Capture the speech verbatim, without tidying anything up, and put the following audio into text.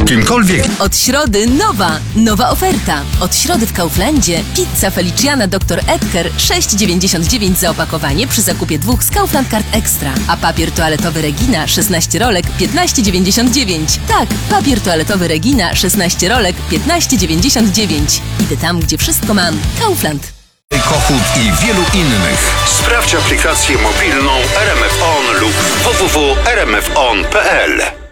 Kimkolwiek. Od środy nowa, nowa oferta. Od środy w Kauflandzie pizza Feliciana doktor Edgar sześć dziewięćdziesiąt dziewięć za opakowanie przy zakupie dwóch z Kaufland Card Extra. A papier toaletowy Regina szesnaście rolek piętnaście dziewięćdziesiąt dziewięć. Tak, papier toaletowy Regina szesnaście rolek piętnaście dziewięćdziesiąt dziewięć. Idę tam, gdzie wszystko mam. Kaufland. Kochut i wielu innych. Sprawdź aplikację mobilną R M F O N lub w w w kropka r m f on kropka p l.